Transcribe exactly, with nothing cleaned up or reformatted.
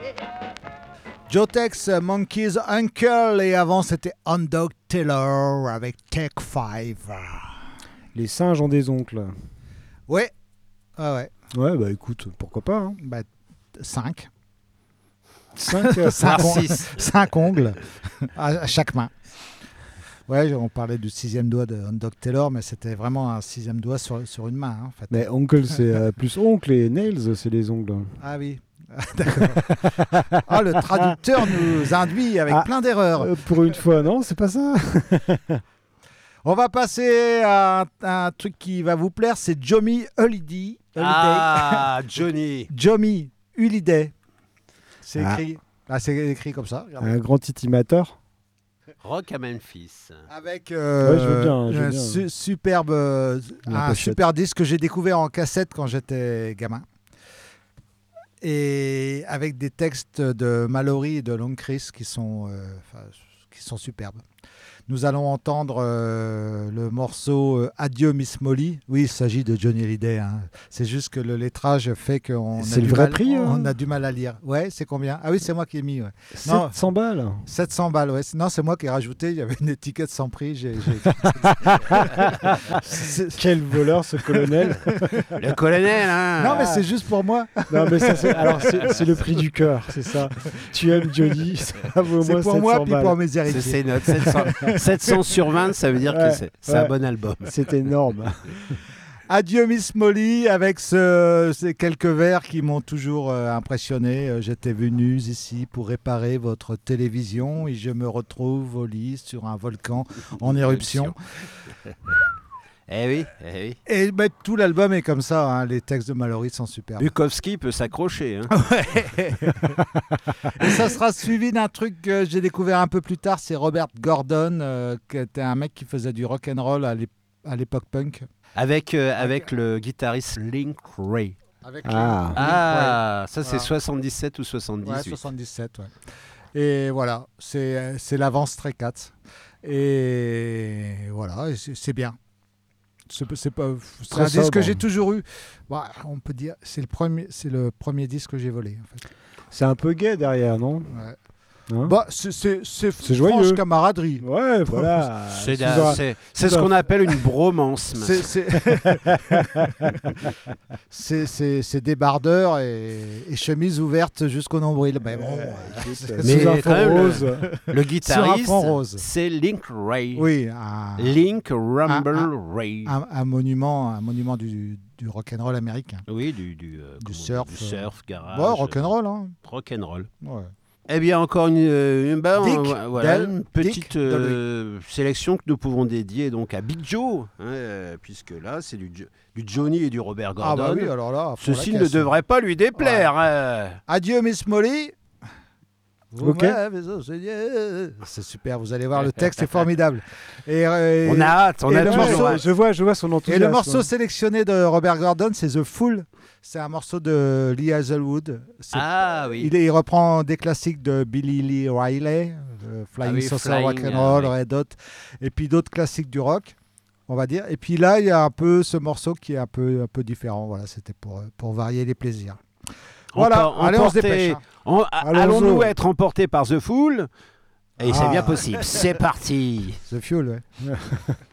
Jotex, Monkey's Uncle, et avant c'était Undog Taylor avec Take Five. Les singes ont des oncles. Ouais, ah ouais. Ouais, bah écoute, pourquoi pas. Hein. Bah, cinq. Cinq, euh, cinq, on- six. cinq ongles à, à chaque main. Ouais, on parlait du sixième doigt de Undog Taylor, mais c'était vraiment un sixième doigt sur, sur une main, hein, en fait. Mais oncle, c'est euh, plus oncle et nails, c'est les ongles. Ah oui. D'accord. Ah, le traducteur nous induit avec Ah, plein d'erreurs. Euh, pour une fois, non, c'est pas ça. On va passer à un, à un truc qui va vous plaire, c'est Johnny Holiday. Ah, Johnny. Johnny Holiday. C'est Ah. écrit. Ah, c'est écrit comme ça. Regardez. Un grand titimateur. Rock à Memphis. Avec euh, Ouais, je veux bien, je veux un bien. su- superbe, euh, La un pochette. super disque que j'ai découvert en cassette quand j'étais gamin. Et avec des textes de Mallory et de Long Chris qui sont, euh, enfin, qui sont superbes. Nous allons entendre euh, le morceau euh, Adieu Miss Molly. Oui, il s'agit de Johnny Hallyday. Hein. C'est juste que le lettrage fait qu'on C'est a, le du vrai mal- prix, on hein a du mal à lire. Ouais, c'est combien? Ah oui, c'est moi qui ai mis. Ouais. sept cents balles. sept cents balles, ouais. Non, c'est moi qui ai rajouté. Il y avait une étiquette sans prix. J'ai, j'ai... C'est- Quel voleur, ce colonel. Le colonel, hein. Non, mais c'est juste pour moi. Non, mais ça, c'est, alors, c'est, c'est le prix du cœur, c'est ça. Tu aimes Johnny, ça vaut au C'est moins pour sept moi cents puis balles. pour mes C'est héritiers. ses notes. sept cents, sept cents sur vingt, ça veut dire Ouais, que c'est, c'est ouais. un bon album. C'est énorme. Adieu Miss Molly avec ce- ces quelques vers qui m'ont toujours euh, impressionné. Euh, J'étais venu ici pour réparer votre télévision et je me retrouve au lit sur un volcan en éruption. Eh oui, eh oui. Et bah, tout l'album est comme ça. Hein. Les textes de Mallory sont superbes. Bukowski peut s'accrocher. Hein. Et ça sera suivi d'un truc que j'ai découvert un peu plus tard. C'est Robert Gordon, euh, qui était un mec qui faisait du rock and roll à l'ép- à l'époque punk. Avec, euh, avec le guitariste Link Ray. Avec Ah. Ah, ça c'est Voilà. soixante-dix-sept ou Ouais, soixante-dix-huit. soixante-dix-sept, ouais. Et voilà, c'est, c'est l'avance très quatre. Et voilà, et c'est, c'est bien. C'est, c'est, pas, c'est Très un disque sobre. que j'ai toujours eu. Bah, on peut dire, c'est le premier, c'est le premier disque que j'ai volé. En fait. C'est un peu gay derrière, non Ouais. Hein Bah, c'est, c'est, c'est, C'est franche joyeux. camaraderie. Ouais, voilà. C'est, Sous da- un- c'est, c'est sous ce un- qu'on appelle une bromance. C'est, c'est... c'est, c'est, c'est débardeur et, et chemise ouverte jusqu'au nombril. Mais bon, Euh, euh, écoute, c'est- Mais sous un quand fond même, le- rose. Le guitariste, fond rose. c'est Link Ray. oui, un, Link Rumble Un- Ray. un, un monument, un monument du, du rock'n'roll américain. Oui, du, du, euh, Du comment on dit, surf, du euh, surf, garage. Ouais, rock'n'roll, hein. euh, rock'n'roll. Ouais. Eh bien, encore une, une, bah, Dick, on- voilà, Del, une petite Dick, euh, sélection que nous pouvons dédier donc à Big Joe, hein, euh, puisque là, c'est du, Jo- du Johnny et du Robert Ah Gordon. bah oui, alors là, pour Ceci la ne caisse. devrait pas lui déplaire. hein. Adieu Miss Molly. Vous Ok. m'avez enseigné. C'est super, vous allez voir, le texte est formidable. Et, euh, On a hâte, on et a le toujours morceau- hâte. Je vois, je vois son et enthousiasme. le morceau sélectionné de Robert Gordon, c'est The Fool. C'est un morceau de Lee Hazelwood. C'est- Ah oui. il, est- il reprend des classiques de Billy Lee Riley, euh, Flying Ah oui, Saucer Flying, Rock'n'Roll, euh, oui. Red Hot, et puis d'autres classiques du rock, on va dire. Et puis là, il y a un peu ce morceau qui est un peu, un peu différent. Voilà, c'était pour, pour varier les plaisirs. Voilà, Empor- allez, on se emporté- dépêche. hein. en- Allons-y. Allons-nous être emportés par The Fool? Et c'est Ah. bien possible. C'est parti. The Fuel, ouais.